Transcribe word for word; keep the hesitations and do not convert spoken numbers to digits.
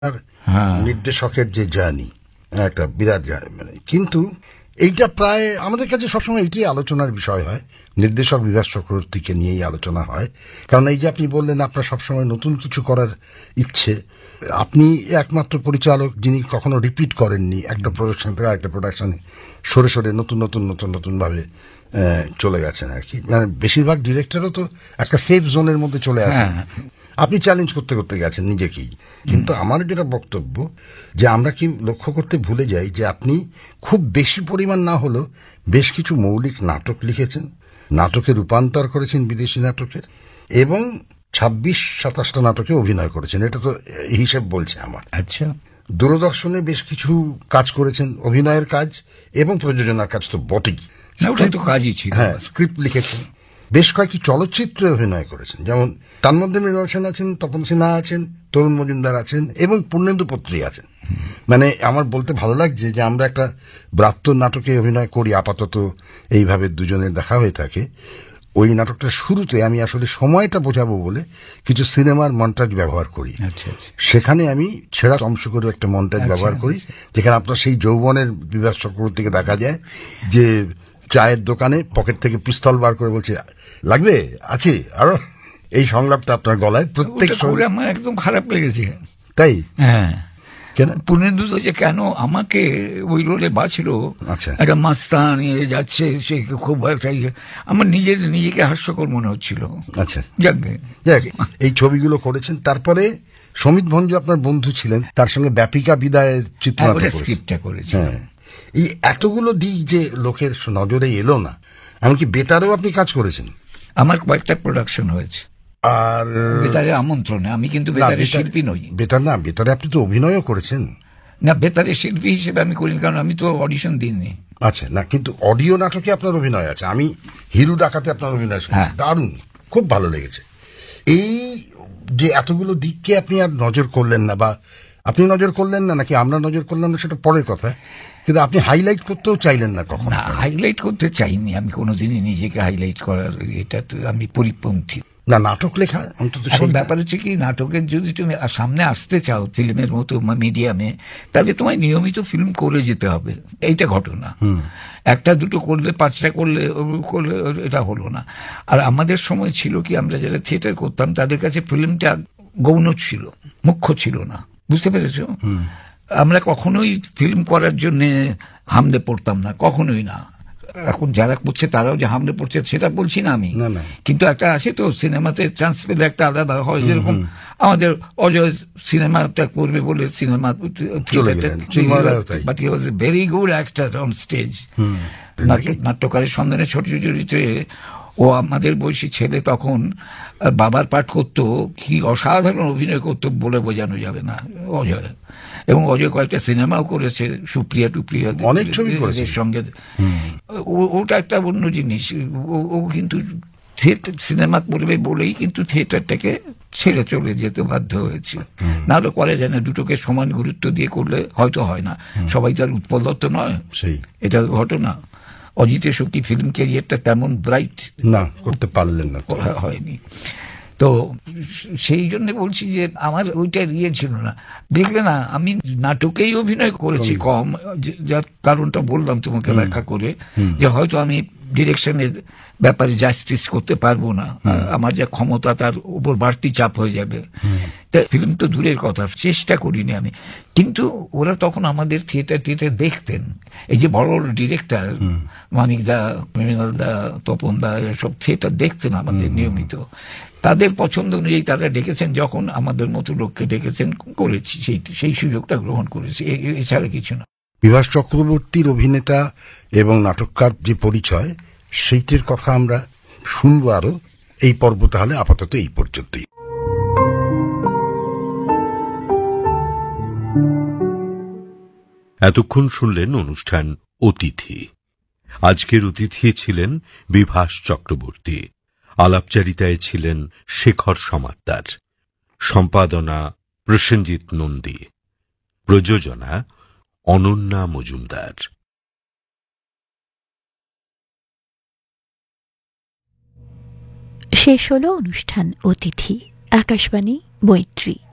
নির্দেশকের যে জার্নি একটা বিরাট মানে, কিন্তু এইটা প্রায় আমাদের কাছে সবসময় এটি আলোচনার বিষয় হয়, নির্দেশক বিভাস চক্রবর্তীকে নিয়েই আলোচনা হয়। কারণ এই যে আপনি বললেন আপনার সবসময় নতুন কিছু করার ইচ্ছে, আপনি একমাত্র পরিচালক যিনি কখনো রিপিট করেননি, একটা প্রোডাকশন থেকে আরেকটা প্রোডাকশনে সরে সরে নতুন নতুন নতুন নতুন ভাবে চলে গেছেন আর কি। মানে বেশিরভাগ ডিরেক্টরও তো একটা সেফ জোনের মধ্যে চলে আসেন, আপনি চ্যালেঞ্জ করতে করতে গেছেন নিজেকেই। কিন্তু আমার যেটা বক্তব্য যে আমরা কি লক্ষ্য করতে ভুলে যাই যে আপনি খুব বেশি পরিমাণ না হলেও বেশ কিছু মৌলিক নাটক লিখেছেন, নাটকে রূপান্তর করেছেন বিদেশি নাটকের, এবং ছাব্বিশ সাতাশটা নাটকে অভিনয় করেছেন, এটা তো হিসেব বলছে আমার। আচ্ছা, দূরদর্শনে বেশ কিছু কাজ করেছেন, অভিনয়ের কাজ এবং প্রযোজনার কাজ তো বটেই, কাজই ছিল। হ্যাঁ, স্ক্রিপ্ট লিখেছেন, বেশ কয়েকটি চলচ্চিত্রে অভিনয় করেছেন, যেমন তার মধ্যে মৃণাল সেন আছেন, তপন সিনহা আছেন, তরুণ মজুমদার আছেন এবং পূর্ণেন্দু পত্রী আছেন। মানে আমার বলতে ভালো লাগছে যে আমরা একটা ব্রাত্য নাটকে অভিনয় করি, আপাতত এইভাবে দুজনের দেখা হয়ে থাকে। ওই নাটকটার শুরুতে আমি আসলে সময়টা বোঝাবো বলে কিছু সিনেমার মন্টাজ ব্যবহার করি। সেখানে আমি ছেঁড়া অংশ করে একটা মন্টাজ ব্যবহার করি, যেখানে আপনার সেই যৌবনের বিভাস চক্রবর্তীকে দেখা যায় যে চায়ের দোকানে পকেট থেকে পিস্তল বার করে বলছে, লাগবে, আছে আরো। এই সংলাপটা আপনার গলায় প্রত্যেক সময় আমার একদম খারাপ লেগেছে। তাই? হ্যাঁ, কেন পূর্ণেন্দু যে কেন আমাকে ওই রোলে বাঁচল, একটা মাস্তান নিয়ে যাচ্ছে, সে খুব একটা আমার নিজের নিজেকে হাস্যকর মনে হচ্ছিল। আচ্ছা, যাক যাক এই ছবিগুলো করেছেন। তারপরে সমিত ভঞ্জ আপনার বন্ধু ছিলেন, তার সঙ্গে ব্যাপিকা বিদায়ের চিত্রনাট্য স্ক্রিপ্টটা করেছে। হ্যাঁ, এই এতগুলো দিক যে লোকের নজরে এলো না, এমনকি বেতারেও আপনি কাজ করেছেন। আমার কয়েকটা প্রোডাকশন হয়েছে, আর বেতারের আমন্ত্রণে। আমি কিন্তু বেতারের শিল্পী নই। বেতার না, বেতারে আপনি তো অভিনয়ও করেছেন। না, বেতারের শিল্পী হিসেবে আমি করিনি, কারণ আমি তো অডিশন দিইনি। আচ্ছা, না, কিন্তু অডিও নাটকে আপনার অভিনয় আছে। আমি হিরু ডাকাতে আপনার অভিনয় শুনি, দারুণ, খুব ভালো লেগেছে। এই যে এতগুলো দিককে আপনি আর নজর করলেন না, বা আপনি নজর করলেন না নাকি আমরা নজর করলাম না সেটা পরের কথা, কিন্তু আপনি হাইলাইট করতেও চাইলেন না কখনো। না, হাইলাইট করতে চাইনি আমি কোনোদিনই নিজেকে হাইলাইট করার, এটা তো আমি পরিপন্থী না। নাটক লেখা অন্তত ব্যাপার হচ্ছে কি, নাটকের যদি তুমি সামনে আসতে চাও ফিল্মের মতো মিডিয়ামে, তাহলে তোমায় নিয়মিত ফিল্ম করে যেতে হবে। এইটা ঘটনা। একটা দুটো করলে, পাঁচটা করলে করলে এটা হলো না। আর আমাদের সময় ছিল কি, আমরা যারা থিয়েটার করতাম তাদের কাছে ফিল্মটা গৌণ ছিল, মুখ্য ছিল না। বুঝতে পেরেছো? আমরা কখনোই ফিল্ম করার জন্য হামলে পড়তাম না, কখনোই না। এখন যারা করছে তারাও যে হামলে পড়ছে সেটা বলছি না আমি, কিন্তু একটা আছে তো সিনেমাতে চান্স পেলে একটা আলাদা হয়। যেরকম আমাদের অজয় সিনেমাটা করবে বলে cinema, but he was a very good actor on stage. নাট্যকারের সন্ধানে ছোট চরিত্রে ও আমাদের বয়সী ছেলে তখন বাবার পাঠ করতো, কি অসাধারণ অভিনয় করতো বলে বোঝানো যাবে না অজয়। এবং অজয় কয়েকটা সিনেমাও করেছে, সুপ্রিয়া টুপ্রিয়া অনেক ছবি করেছে সঙ্গে। ওটা একটা অন্য জিনিস। ও কিন্তু সিনেমা করবে বলেই কিন্তু থিয়েটারটাকে ছেড়ে চলে যেতে বাধ্য হয়েছে, নাহলে করা যায় না। দুটোকে সমান গুরুত্ব দিয়ে করলে হয়তো হয় না। সবাই তার উৎপল দত্ত নয়, এটা ঘটনা। অজিতের সত্যি ফিল্ম ক্যারিয়ারটা তেমন ব্রাইট না, করতে পারলেন না, হয়নি। তো সেই জন্য বলছি যে আমার ওইটা ইয়ে ছিল না। দেখলে না, আমি নাটকেই অভিনয় করেছি কম, যার কারণটা বললাম তোমাকে ব্যাখ্যা করে, যে হয়তো আমি ডিরেকশনের ব্যাপারে জাস্টিস করতে পারবো না, আমার যা ক্ষমতা তার উপর বাড়তি চাপ হয়ে যাবে। ফিল্ম তো দূরের কথা, চেষ্টা করিনি আমি। কিন্তু ওরা তখন আমাদের থিয়েটার থিয়েটার দেখতেন, এই যে বড় বড় ডিরেক্টর মানিক দা, মৃণাল দা, তপন দা, এসব থিয়েটার দেখতেন আমাদের নিয়মিত। তাদের পছন্দ অনুযায়ী তারা ডেকেছেন, যখন আমাদের মতো লোককে ডেকেছেন, করেছি, সেই সেই সুযোগটা গ্রহণ করেছি, এছাড়া কিছু না। বিভাস চক্রবর্তীর অভিনেতা এবং নাটককার যে পরিচয়, সেইটির কথা আমরা শুনবো আরো। এই পর্ব তাহলে আপাতত এই পর্যন্তই। এতক্ষণ শুনলেন অনুষ্ঠান অতিথি। আজকের অতিথি ছিলেন বিভাস চক্রবর্তী, আলাপচারিতায় ছিলেন শেখর সমাদ্দার, সম্পাদনা প্রসেনজিৎ নন্দী, প্রযোজনা অনন্যা মজুমদার। শেষ হলো অনুষ্ঠান অতিথি। আকাশবাণী মৈত্রী।